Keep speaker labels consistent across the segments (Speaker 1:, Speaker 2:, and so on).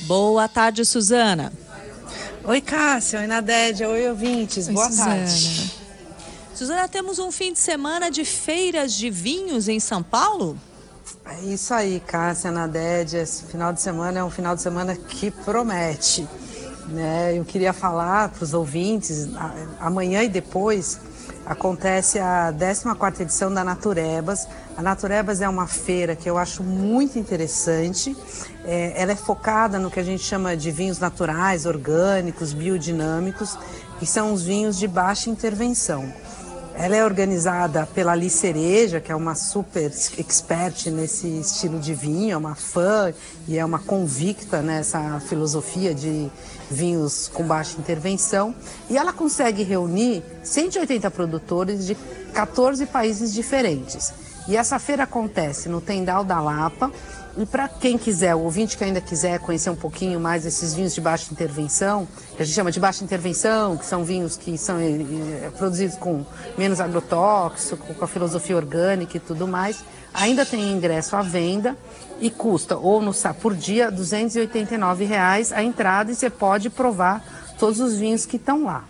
Speaker 1: Boa tarde, Suzana.
Speaker 2: Oi, Cássia. Oi, Nadédia. Oi, ouvintes. Boa tarde.
Speaker 1: Suzana, temos um fim de semana de feiras de vinhos em São Paulo?
Speaker 2: É isso aí, Cássia, Nadédia. Esse final de semana é um final de semana que promete, né? Eu queria falar para os ouvintes, amanhã e depois acontece a 14ª edição da Naturebas. A Naturebas é uma feira que eu acho muito interessante. Ela é focada no que a gente chama de vinhos naturais, orgânicos, biodinâmicos, que são os vinhos de baixa intervenção. Ela é organizada pela Alice Cereja, que é uma super expert nesse estilo de vinho, é uma fã e é uma convicta nessa filosofia de vinhos com baixa intervenção. E ela consegue reunir 180 produtores de 14 países diferentes. E essa feira acontece no Tendal da Lapa. E para quem quiser, o ouvinte que ainda quiser conhecer um pouquinho mais esses vinhos de baixa intervenção, que a gente chama de baixa intervenção, que são vinhos que são produzidos com menos agrotóxico, com a filosofia orgânica e tudo mais, ainda tem ingresso à venda e custa, por dia, R$ 289 a entrada, e você pode provar todos os vinhos que estão lá.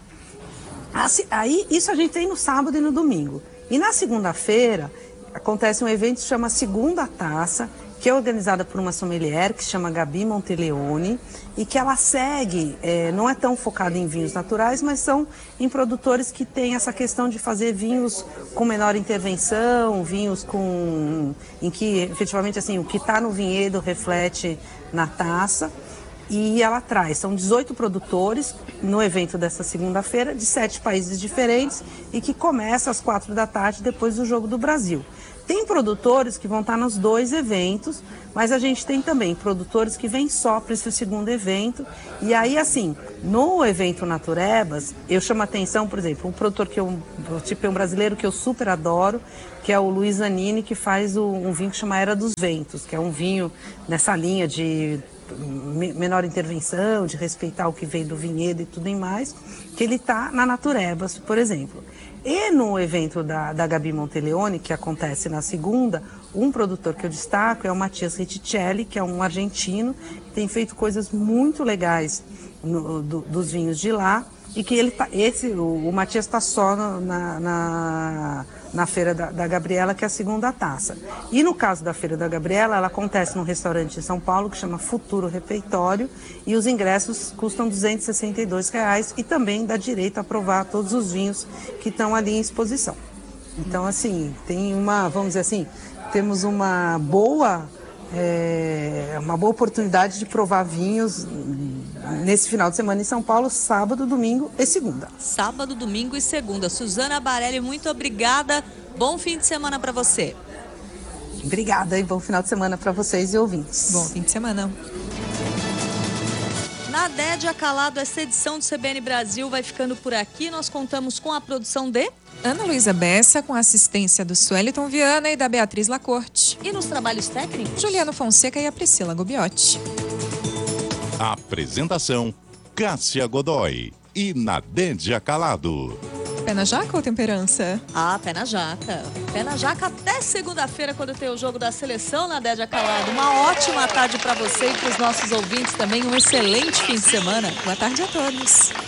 Speaker 2: Aí, isso a gente tem no sábado e no domingo. E na segunda-feira acontece um evento que se chama Segunda Taça, que é organizada por uma sommelier que se chama Gabi Monteleone e que ela segue, não é tão focada em vinhos naturais, mas são em produtores que têm essa questão de fazer vinhos com menor intervenção, vinhos em que efetivamente assim, o que está no vinhedo reflete na taça. E ela são 18 produtores no evento dessa segunda-feira, de 7 países diferentes, e que começa às 4 da tarde, depois do Jogo do Brasil. Tem produtores que vão estar nos 2 eventos, mas a gente tem também produtores que vêm só para esse segundo evento. E aí, assim, no evento Naturebas, eu chamo a atenção, por exemplo, um produtor um brasileiro que eu super adoro, que é o Luiz Zanini, que faz um vinho que chama Era dos Ventos, que é um vinho nessa linha de menor intervenção, de respeitar o que veio do vinhedo e tudo mais, que ele está na Naturebas, por exemplo. E no evento da Gabi Monteleone, que acontece na segunda, um produtor que eu destaco é o Matias Retticelli, que é um argentino, que tem feito coisas muito legais dos vinhos de lá, e que o Matias está só na Feira da Gabriela, que é a segunda taça. E no caso da Feira da Gabriela, ela acontece num restaurante em São Paulo que chama Futuro Refeitório, e os ingressos custam R$ 262 e também dá direito a provar todos os vinhos que estão ali em exposição. Então, assim, vamos dizer assim, temos uma boa oportunidade de provar vinhos nesse final de semana em São Paulo, sábado, domingo e segunda.
Speaker 1: Sábado, domingo e segunda. Suzana Barelli, muito obrigada. Bom fim de semana para você.
Speaker 2: Obrigada e bom final de semana para vocês e ouvintes.
Speaker 1: Bom fim de semana. Nadédia Calado, essa edição do CBN Brasil vai ficando por aqui. Nós contamos com a produção de
Speaker 3: Ana Luísa Bessa, com a assistência do Sueliton Viana e da Beatriz Lacorte.
Speaker 1: E nos trabalhos técnicos,
Speaker 3: Juliano Fonseca e a Priscila Gubiotti.
Speaker 4: Apresentação: Cássia Godoy e Nadédia Calado.
Speaker 3: Pé na jaca ou temperança?
Speaker 1: Pé na jaca. Pé na jaca até segunda-feira, quando tem o jogo da seleção, Nadédia Calado. Uma ótima tarde para você e para os nossos ouvintes também. Um excelente fim de semana.
Speaker 3: Boa tarde a todos.